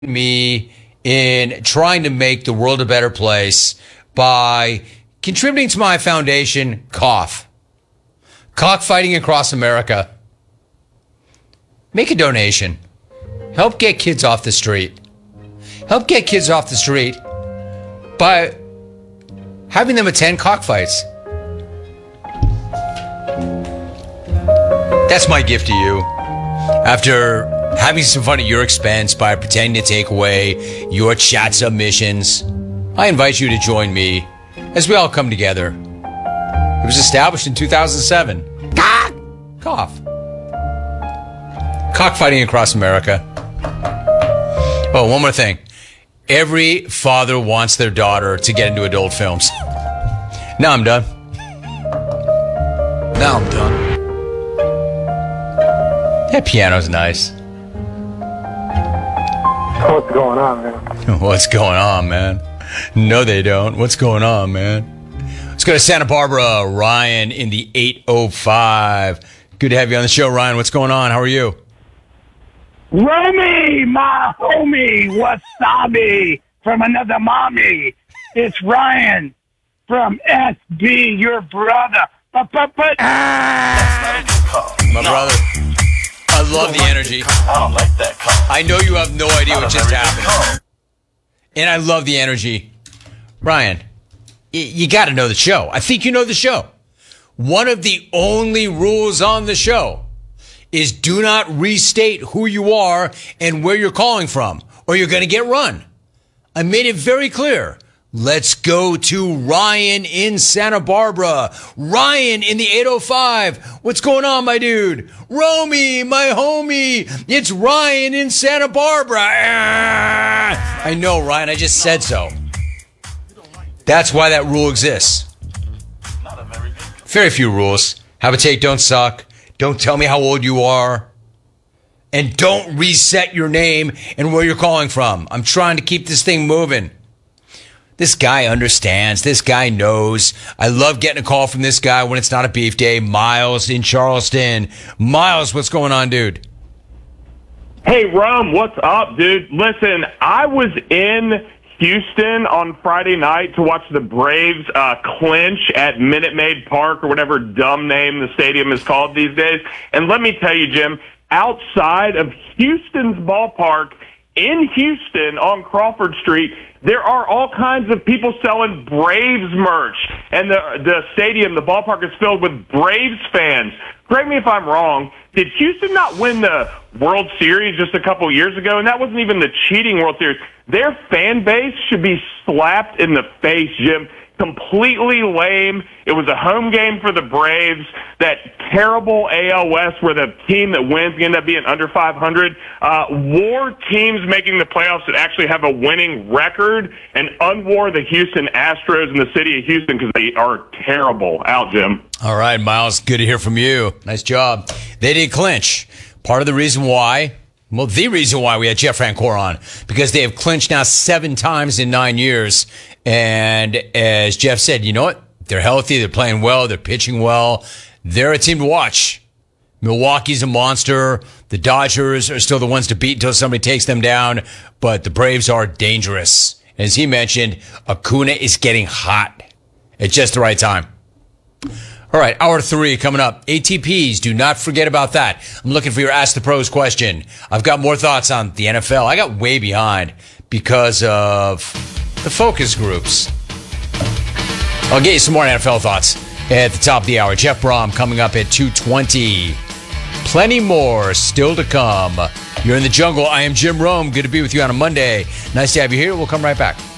me in trying to make the world a better place by contributing to my foundation, Cough. Cockfighting Across America. Make a donation. Help get kids off the street. Help get kids off the street by having them attend cockfights. That's my gift to you. After having some fun at your expense by pretending to take away your chat submissions, I invite you to join me as we all come together. It was established in 2007. Cough. Cockfighting Across America. Oh, one more thing. Every father wants their daughter to get into adult films. Now I'm done. That piano's nice. What's going on, man? What's going on, man? No, they don't. What's going on, man? Let's go to Santa Barbara. Ryan in the 805. Good to have you on the show, Ryan. What's going on? How are you? Romy, my homie, wasabi from another mommy. It's Ryan from SB, your brother. My brother. I love the energy. I don't like that call. I know you have no idea what just happened. And I love the energy. Ryan, you got to know the show. I think you know the show. One of the only rules on the show is do not restate who you are and where you're calling from, or you're going to get run. I made it very clear. Let's go to Ryan in Santa Barbara. Ryan in the 805. What's going on, my dude? Romy, my homie. It's Ryan in Santa Barbara. I know, Ryan. I just said so. That's why that rule exists. Very few rules. Have a take, don't suck. Don't tell me how old you are. And don't reset your name and where you're calling from. I'm trying to keep this thing moving. This guy understands. This guy knows. I love getting a call from this guy when it's not a beef day. Miles in Charleston. Miles, what's going on, dude? Hey, Rum, what's up, dude? Listen, I was in Houston on Friday night to watch the Braves clinch at Minute Maid Park, or whatever dumb name the stadium is called these days. And let me tell you, Jim, outside of Houston's ballpark, in Houston on Crawford Street, there are all kinds of people selling Braves merch. And the stadium, the ballpark, is filled with Braves fans. Correct me if I'm wrong. Did Houston not win the World Series just a couple years ago? And that wasn't even the cheating World Series. Their fan base should be slapped in the face, Jim. Completely lame. It was a home game for the Braves. That terrible AL West where the team that wins end up being under 500. War teams making the playoffs that actually have a winning record, and unwar the Houston Astros in the city of Houston because they are terrible. Out, Jim. All right, Miles, good to hear from you. Nice job. They did clinch. Part of the reason why, well, the reason why we had Jeff Francoeur on, because they have clinched now 7 times in 9 years. And as Jeff said, you know what? They're healthy. They're playing well. They're pitching well. They're a team to watch. Milwaukee's a monster. The Dodgers are still the ones to beat until somebody takes them down. But the Braves are dangerous. As he mentioned, Acuna is getting hot at just the right time. All right, hour 3 coming up. ATPs, do not forget about that. I'm looking for your Ask the Pros question. I've got more thoughts on the NFL. I got way behind because of the focus groups. I'll get you some more NFL thoughts at the top of the hour. Jeff Brom coming up at 2:20. Plenty more still to come. You're in the jungle. I am Jim Rome. Good to be with you on a Monday. Nice to have you here. We'll come right back.